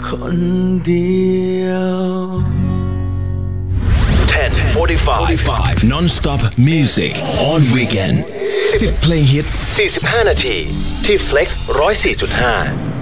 คนเดียว 10:45 Non-stop music on weekend 10 เพลงฮิต45 นาทีที่ Flex 104.5